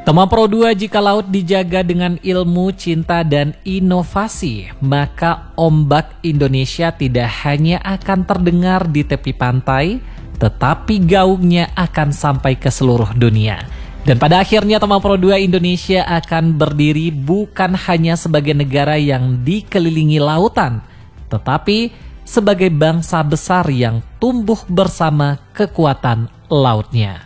Tema Pro 2, jika laut dijaga dengan ilmu, cinta, dan inovasi, maka ombak Indonesia tidak hanya akan terdengar di tepi pantai, tetapi gaungnya akan sampai ke seluruh dunia. Dan pada akhirnya Tema Pro 2 Indonesia akan berdiri bukan hanya sebagai negara yang dikelilingi lautan, tetapi sebagai bangsa besar yang tumbuh bersama kekuatan lautnya.